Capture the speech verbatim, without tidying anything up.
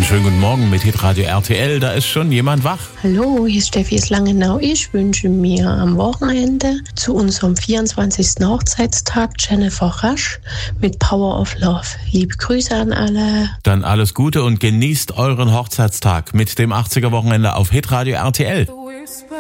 schönen guten Morgen mit Hitradio R T L. Da ist schon jemand wach. Hallo, hier ist Steffi aus Langenau. Ich wünsche mir am Wochenende zu unserem vierundzwanzigsten Hochzeitstag Jennifer Rasch mit Power of Love. Liebe Grüße an alle. Dann alles Gute und genießt euren Hochzeitstag mit dem achtziger Wochenende auf Hitradio R T L.